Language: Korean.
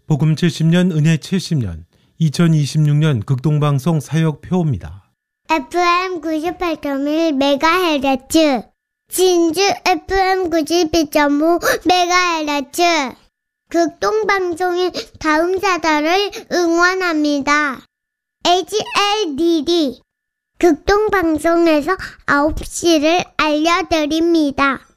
복음 70년 은혜 70년 2026년 극동방송 사역표입니다. FM 98.1MHz 진주 FM 92.5MHz 극동방송의 다음 사달을 응원합니다. HLDD 극동방송에서 9시를 알려드립니다.